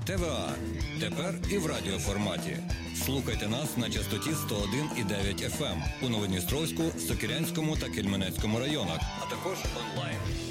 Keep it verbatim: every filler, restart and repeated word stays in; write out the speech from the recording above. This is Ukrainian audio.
ТВА. Тепер і в радіоформаті. Слухайте нас на частоті сто один і дев'ять еф ем у Новодністровську, Сокирянському та Кельменецькому районах, а також онлайн.